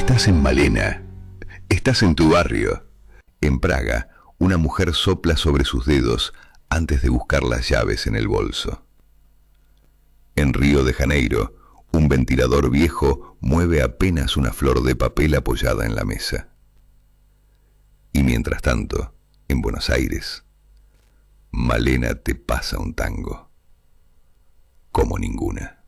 estás en Malena. Estás en tu barrio. En Praga, una mujer sopla sobre sus dedos antes de buscar las llaves en el bolso. En Río de Janeiro, un ventilador viejo mueve apenas una flor de papel apoyada en la mesa. Y mientras tanto, en Buenos Aires, Malena te pasa un tango como ninguna.